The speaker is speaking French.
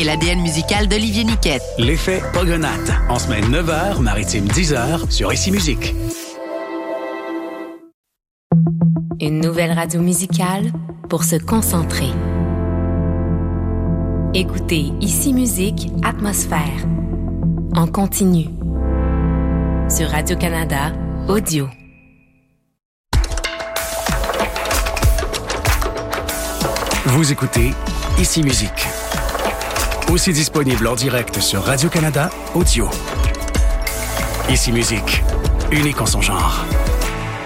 et l'ADN musical d'Olivier Niquette. L'effet Pogonate, en semaine 9h, maritime 10h, sur Ici Musique. Une nouvelle radio musicale pour se concentrer. Écoutez Ici Musique Atmosphère en continu sur Radio-Canada Audio. Vous écoutez Ici Musique. Aussi disponible en direct sur Radio-Canada Audio. Ici Musique, unique en son genre.